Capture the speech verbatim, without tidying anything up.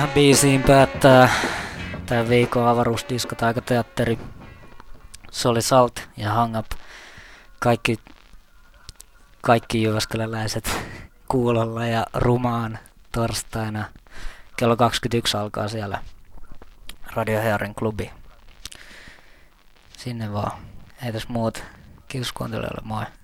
Biisiin päättää tämän viikon avaruusdiskotaikateatteri Solid Salt ja Hang Up. Kaikki, kaikki jyväskyläläiset kuulolla ja rumaan torstaina. Kello kaksikymmentäyksi alkaa siellä Radio Hearin klubi. Sinne vaan. Ei tässä muut. Kiitos kuuntelijoille, moi.